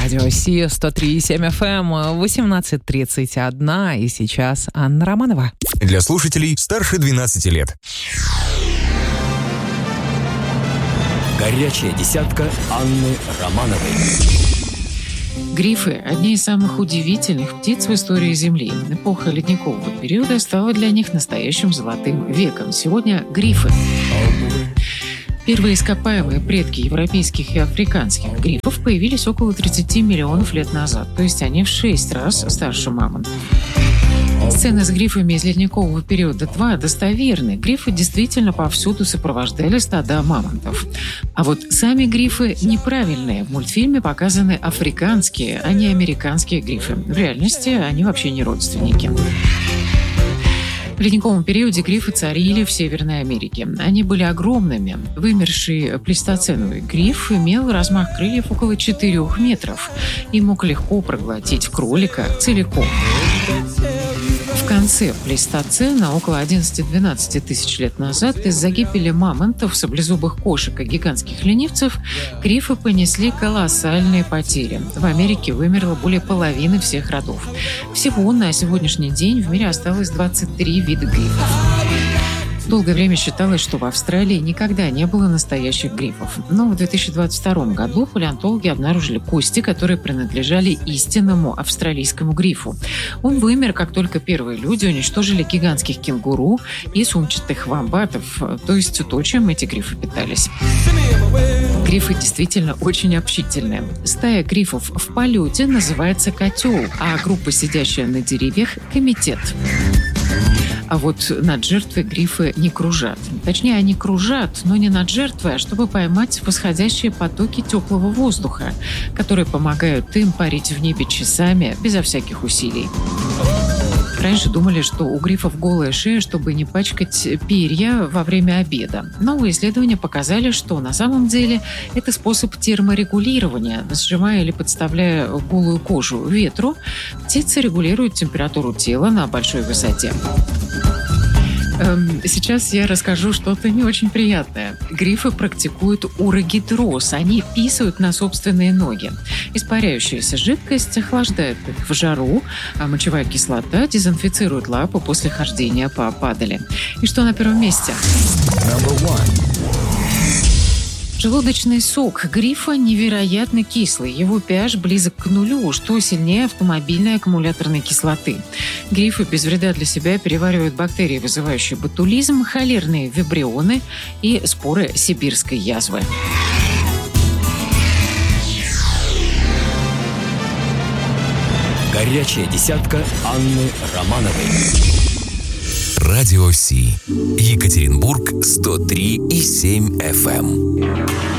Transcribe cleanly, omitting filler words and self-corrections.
Радио Си 103,7 FM, 18:31, и сейчас Анна Романова. Для слушателей старше 12 лет. Горячая десятка Анны Романовой. Грифы – одни из самых удивительных птиц в истории Земли. Эпоха ледникового периода стала для них настоящим золотым веком. Сегодня грифы. Первые ископаемые предки европейских и африканских грифов появились около 30 миллионов лет назад, то есть они в 6 раз старше мамонтов. Сцены с грифами из ледникового периода 2 достоверны. Грифы действительно повсюду сопровождали стада мамонтов. А вот сами грифы неправильные. В мультфильме показаны африканские, а не американские грифы. В реальности они вообще не родственники. В ледниковом периоде грифы царили в Северной Америке. Они были огромными. Вымерший плейстоценовый гриф имел размах крыльев около 4 метров и мог легко проглотить кролика целиком. В конце плейстоцена, около 11-12 тысяч лет назад, из-за гибели мамонтов, саблезубых кошек и гигантских ленивцев, грифы понесли колоссальные потери. В Америке вымерло более половины всех родов. Всего на сегодняшний день в мире осталось 23 вида грифов. Долгое время считалось, что в Австралии никогда не было настоящих грифов. Но в 2022 году палеонтологи обнаружили кости, которые принадлежали истинному австралийскому грифу. Он вымер, как только первые люди уничтожили гигантских кенгуру и сумчатых вомбатов, то есть то, чем эти грифы питались. Грифы действительно очень общительные. Стая грифов в полете называется котел, а группа, сидящая на деревьях, – комитет. А вот над жертвой грифы не кружат. Точнее, они кружат, но не над жертвой, а чтобы поймать восходящие потоки теплого воздуха, которые помогают им парить в небе часами безо всяких усилий. Раньше думали, что у грифов голая шея, чтобы не пачкать перья во время обеда. Новые исследования показали, что на самом деле это способ терморегулирования. Сжимая или подставляя голую кожу ветру, птицы регулируют температуру тела на большой высоте. Сейчас я расскажу что-то не очень приятное. Грифы практикуют урогидроз. Они писают на собственные ноги. Испаряющаяся жидкость охлаждает их в жару, а мочевая кислота дезинфицирует лапы после хождения по падали. И что на первом месте? Желудочный сок грифа невероятно кислый. Его pH близок к нулю, что сильнее автомобильной аккумуляторной кислоты. Грифы без вреда для себя переваривают бактерии, вызывающие ботулизм, холерные вибрионы и споры сибирской язвы. Горячая десятка Анны Романовой. Радио Си. Екатеринбург 103,7 FM.